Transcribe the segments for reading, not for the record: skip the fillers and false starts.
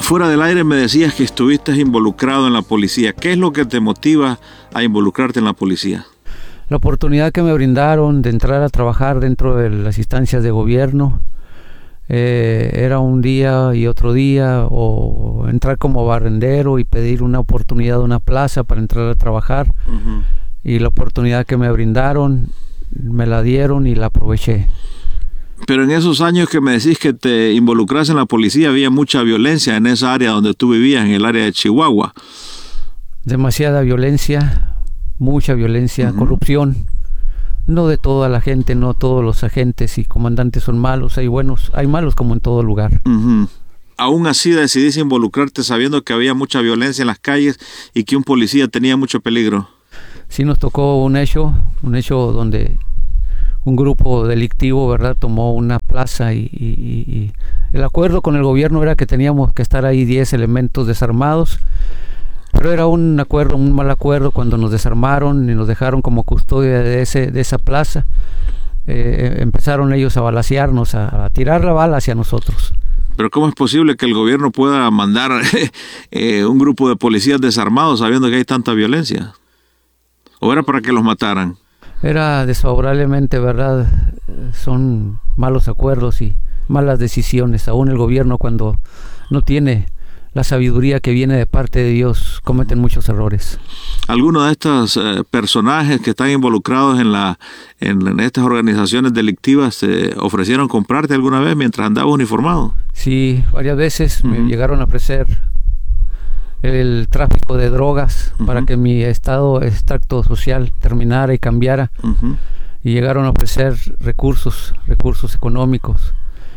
Fuera del aire me decías que estuviste involucrado en la policía. ¿Qué es lo que te motiva a involucrarte en la policía? La oportunidad que me brindaron de entrar a trabajar dentro de las instancias de gobierno. Era un día y otro día, o entrar como barrendero y pedir una oportunidad de una plaza para entrar a trabajar. Y la oportunidad que me brindaron, me la dieron y la aproveché. Pero en esos años que me decís que te involucraste en la policía, había mucha violencia en esa área donde tú vivías, en el área de Chihuahua. Demasiada violencia, mucha violencia, corrupción. No de toda la gente, no todos los agentes y comandantes son malos, hay buenos, hay malos como en todo lugar. Aún así decidiste involucrarte sabiendo que había mucha violencia en las calles y que un policía tenía mucho peligro. Sí, nos tocó un hecho donde un grupo delictivo, ¿verdad?, tomó una plaza y el acuerdo con el gobierno era que teníamos que estar ahí 10 elementos desarmados. Pero era un mal acuerdo cuando nos desarmaron y nos dejaron como custodia de esa plaza. Empezaron ellos a balacearnos, a tirar la bala hacia nosotros. Pero ¿cómo es posible que el gobierno pueda mandar un grupo de policías desarmados sabiendo que hay tanta violencia? ¿O era para que los mataran? Era desfavorablemente, ¿verdad? Son malos acuerdos y malas decisiones. Aún el gobierno, cuando no tiene la sabiduría que viene de parte de Dios, cometen muchos errores. ¿Algunos de estos personajes que están involucrados en estas organizaciones delictivas te ofrecieron comprarte alguna vez mientras andabas uniformado? Sí, varias veces me llegaron a ofrecer el tráfico de drogas para que mi extracto social terminara y cambiara. Y llegaron a ofrecer recursos económicos.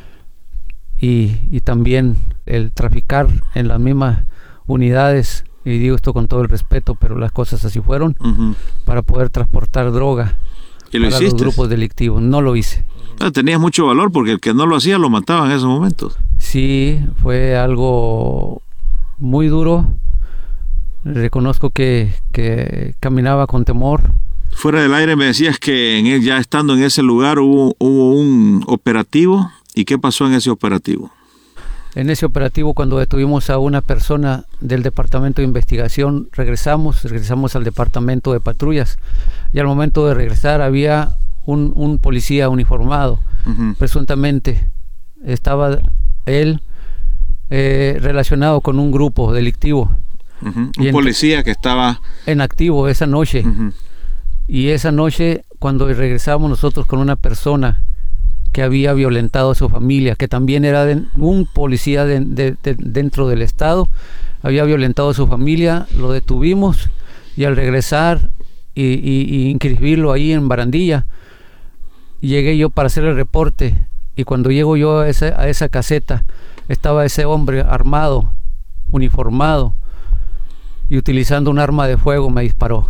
Y también el traficar en las mismas unidades, y digo esto con todo el respeto, pero las cosas así fueron, para poder transportar droga para los grupos delictivos. No lo hice. Tenías mucho valor porque el que no lo hacía lo mataban en esos momentos. Sí, fue algo muy duro. Reconozco que caminaba con temor. Fuera del aire me decías que ya estando en ese lugar hubo un operativo. ¿Y qué pasó en ese operativo? En ese operativo, cuando detuvimos a una persona del departamento de investigación, regresamos al departamento de patrullas. Y al momento de regresar había un policía uniformado. Presuntamente estaba él relacionado con un grupo delictivo. Un policía que estaba en activo esa noche. Y esa noche, cuando regresamos nosotros con una persona que había violentado a su familia, que también era un policía dentro del estado, había violentado a su familia, lo detuvimos y al regresar y inscribirlo ahí en Barandilla, llegué yo para hacer el reporte y cuando llego yo a esa caseta estaba ese hombre armado, uniformado y utilizando un arma de fuego me disparó.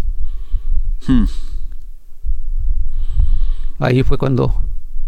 Ahí fue cuando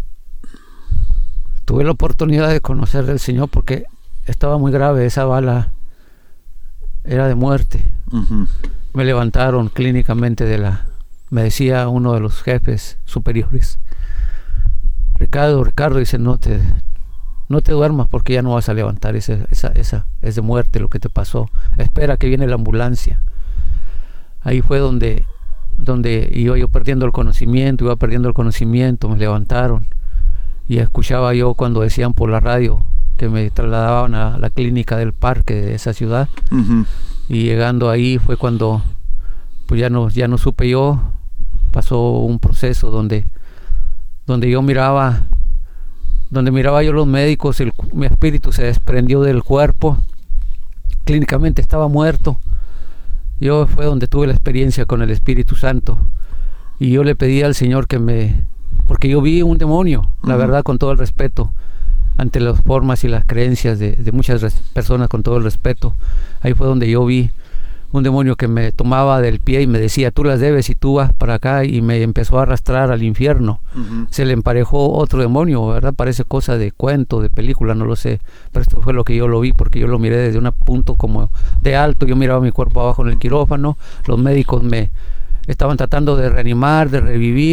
tuve la oportunidad de conocer al Señor porque estaba muy grave, esa bala era de muerte. Me levantaron clínicamente me decía uno de los jefes superiores, Ricardo, dice, no te duermas porque ya no vas a levantar, esa es de muerte lo que te pasó, espera que viene la ambulancia. Ahí fue donde iba yo perdiendo el conocimiento, me levantaron. Y escuchaba yo cuando decían por la radio que me trasladaban a la clínica del parque de esa ciudad. Y llegando ahí fue cuando pues ya no supe yo. Pasó un proceso donde yo miraba yo los médicos, mi espíritu se desprendió del cuerpo. Clínicamente estaba muerto. Yo fue donde tuve la experiencia con el Espíritu Santo. Y yo le pedí al Señor porque yo vi un demonio, la verdad, con todo el respeto, ante las formas y las creencias de muchas personas, con todo el respeto. Ahí fue donde yo vi un demonio que me tomaba del pie y me decía, tú las debes y tú vas para acá, y me empezó a arrastrar al infierno. Se le emparejó otro demonio, ¿verdad? Parece cosa de cuento, de película, no lo sé, pero esto fue lo que yo lo vi, porque yo lo miré desde un punto como de alto. Yo miraba mi cuerpo abajo en el quirófano, los médicos me estaban tratando de reanimar, de revivir,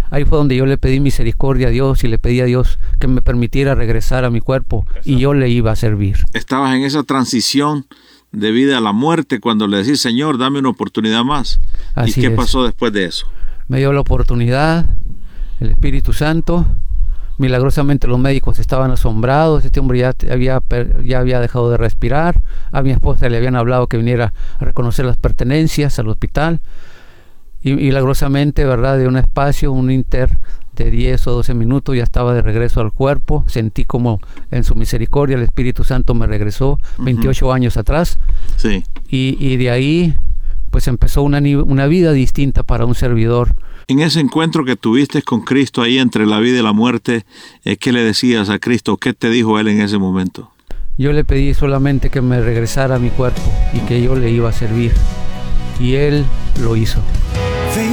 ahí fue donde yo le pedí misericordia a Dios y le pedí a Dios que me permitiera regresar a mi cuerpo y yo le iba a servir. Estabas en esa transición de vida a la muerte cuando le decís, Señor, dame una oportunidad más. Así ¿Y qué es. pasó después de eso? Me dio la oportunidad, el Espíritu Santo. Milagrosamente los médicos estaban asombrados. Este hombre ya había dejado de respirar. A mi esposa le habían hablado que viniera a reconocer las pertenencias al hospital. Y milagrosamente, ¿verdad? De un espacio, un inter de 10 o 12 minutos, ya estaba de regreso al cuerpo. Sentí como en su misericordia el Espíritu Santo me regresó 28 años atrás. Sí. Y de ahí pues empezó una vida distinta para un servidor. En ese encuentro que tuviste con Cristo ahí entre la vida y la muerte, ¿qué le decías a Cristo? ¿Qué te dijo Él en ese momento? Yo le pedí solamente que me regresara a mi cuerpo y que yo le iba a servir. Y Él lo hizo.